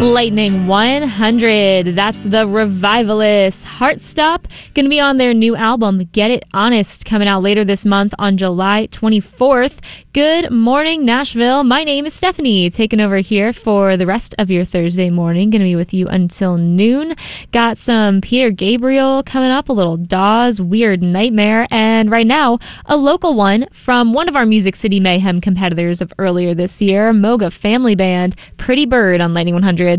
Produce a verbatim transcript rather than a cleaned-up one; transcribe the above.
Lightning one hundred. That's the Revivalists. Heartstop going to be on their new album, Get It Honest, coming out later this month on July twenty-fourth. Good morning, Nashville. My name is Stephanie, taking over here for the rest of your Thursday morning. Going to be with you until noon. Got some Peter Gabriel coming up, a little Dawes, Weird Nightmare, and right now, a local one from one of our Music City Mayhem competitors of earlier this year, Moga Family Band, Pretty Bird on Lightning one hundred.